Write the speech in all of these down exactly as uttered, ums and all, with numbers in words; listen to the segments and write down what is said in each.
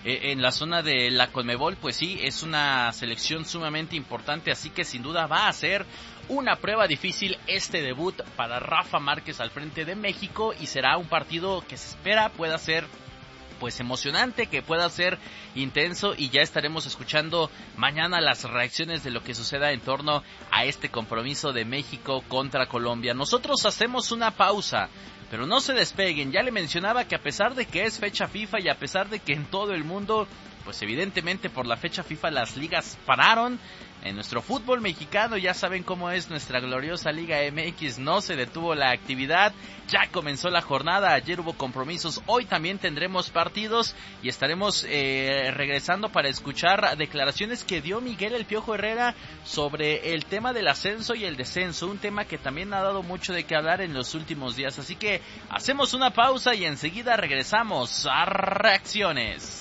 eh, en la zona de la Conmebol, pues sí, es una selección sumamente importante, así que sin duda va a ser una prueba difícil este debut para Rafa Márquez al frente de México, y será un partido que se espera pueda ser pues emocionante, que pueda ser intenso, y ya estaremos escuchando mañana las reacciones de lo que suceda en torno a este compromiso de México contra Colombia. Nosotros hacemos una pausa, pero no se despeguen. Ya le mencionaba que a pesar de que es fecha FIFA y a pesar de que en todo el mundo, pues evidentemente por la fecha FIFA las ligas pararon, en nuestro fútbol mexicano ya saben cómo es nuestra gloriosa Liga M X, no se detuvo la actividad, ya comenzó la jornada, ayer hubo compromisos, hoy también tendremos partidos y estaremos eh, regresando para escuchar declaraciones que dio Miguel El Piojo Herrera sobre el tema del ascenso y el descenso, un tema que también ha dado mucho de qué hablar en los últimos días, así que hacemos una pausa y enseguida regresamos a Reacciones.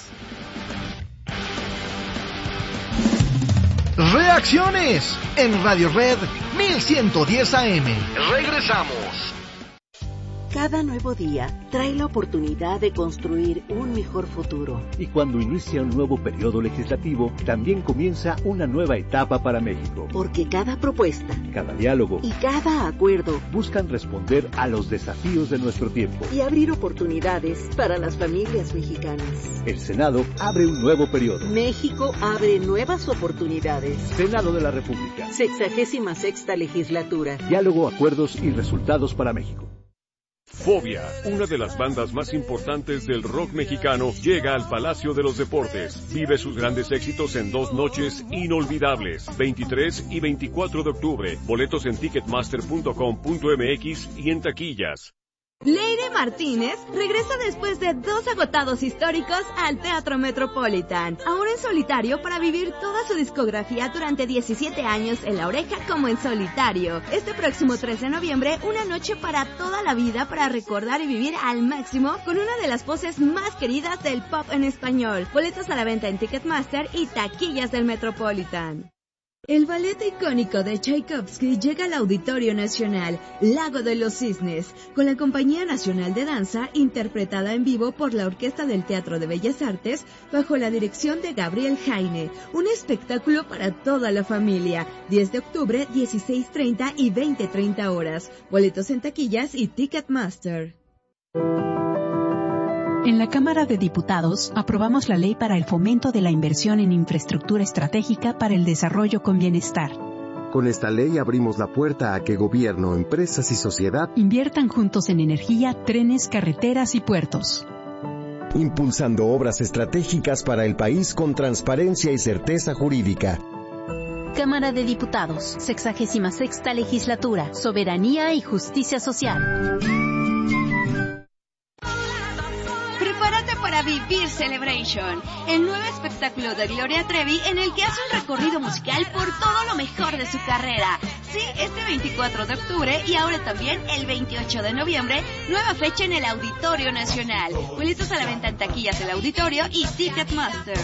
Reacciones en Radio Red mil ciento diez A M. Regresamos. Cada nuevo día trae la oportunidad de construir un mejor futuro. Y cuando inicia un nuevo periodo legislativo, también comienza una nueva etapa para México. Porque cada propuesta, cada diálogo y cada acuerdo buscan responder a los desafíos de nuestro tiempo y abrir oportunidades para las familias mexicanas. El Senado abre un nuevo periodo. México abre nuevas oportunidades. Senado de la República. Sexagésima sexta legislatura. Diálogo, acuerdos y resultados para México. Fobia, una de las bandas más importantes del rock mexicano, llega al Palacio de los Deportes. Vive sus grandes éxitos en dos noches inolvidables, veintitrés y veinticuatro de octubre. Boletos en ticketmaster punto com punto m x y en taquillas. Leire Martínez regresa después de dos agotados históricos al Teatro Metropolitan, ahora en solitario para vivir toda su discografía durante diecisiete años en La Oreja como en solitario. Este próximo tres de noviembre, una noche para toda la vida para recordar y vivir al máximo con una de las voces más queridas del pop en español. Boletos a la venta en Ticketmaster y taquillas del Metropolitan. El ballet icónico de Tchaikovsky llega al Auditorio Nacional, Lago de los Cisnes, con la Compañía Nacional de Danza, interpretada en vivo por la Orquesta del Teatro de Bellas Artes, bajo la dirección de Gabriel Jaine. Un espectáculo para toda la familia. diez de octubre, dieciséis treinta y veinte treinta horas. Boletos en taquillas y Ticketmaster. En la Cámara de Diputados aprobamos la ley para el fomento de la inversión en infraestructura estratégica para el desarrollo con bienestar. Con esta ley abrimos la puerta a que gobierno, empresas y sociedad inviertan juntos en energía, trenes, carreteras y puertos. Impulsando obras estratégicas para el país con transparencia y certeza jurídica. Cámara de Diputados, sexagésima sexta legislatura, soberanía y justicia social. Prepárate para vivir Celebration, el nuevo espectáculo de Gloria Trevi en el que hace un recorrido musical por todo lo mejor de su carrera. Sí, este veinticuatro de octubre y ahora también el veintiocho de noviembre, nueva fecha en el Auditorio Nacional. Boletos a la venta en taquillas del auditorio y Ticketmaster.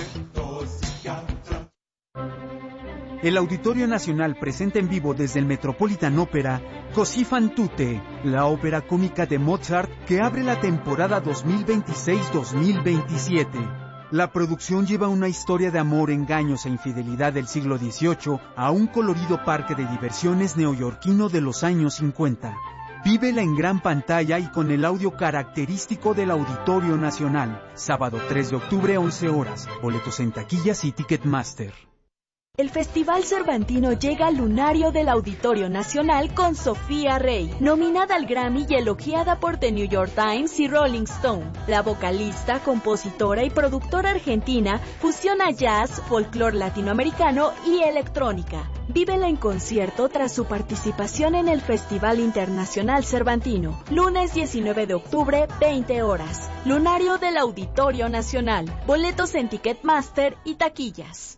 El Auditorio Nacional presenta en vivo desde el Metropolitan Opera Così fan tutte, la ópera cómica de Mozart que abre la temporada dos mil veintiséis dos mil veintisiete. La producción lleva una historia de amor, engaños e infidelidad del siglo dieciocho a un colorido parque de diversiones neoyorquino de los años cincuenta. Vívela en gran pantalla y con el audio característico del Auditorio Nacional. Sábado tres de octubre, once horas. Boletos en taquillas y Ticketmaster. El Festival Cervantino llega al lunario del Auditorio Nacional con Sofía Rey, nominada al Grammy y elogiada por The New York Times y Rolling Stone. La vocalista, compositora y productora argentina fusiona jazz, folclore latinoamericano y electrónica. Vívela en concierto tras su participación en el Festival Internacional Cervantino. Lunes diecinueve de octubre, veinte horas. Lunario del Auditorio Nacional. Boletos en Ticketmaster y taquillas.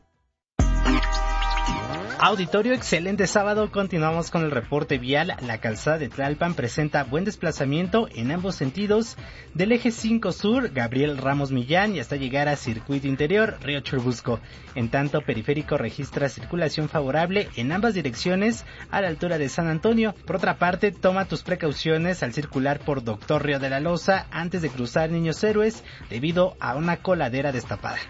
Auditorio, excelente sábado. Continuamos con el reporte vial. La calzada de Tlalpan presenta buen desplazamiento en ambos sentidos del eje cinco Sur, Gabriel Ramos Millán, y hasta llegar a Circuito Interior, Río Churubusco. En tanto, Periférico registra circulación favorable en ambas direcciones a la altura de San Antonio. Por otra parte, toma tus precauciones al circular por Doctor Río de la Loza antes de cruzar Niños Héroes debido a una coladera destapada.